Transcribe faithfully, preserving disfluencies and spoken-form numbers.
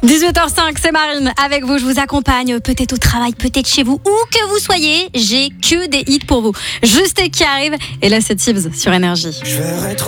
dix-huit heures cinq, c'est Marine avec vous. Je vous accompagne peut-être au travail, peut-être chez vous, où que vous soyez. J'ai que des hits pour vous. Juste qui arrive. Et là, c'est Tibbs sur Énergie.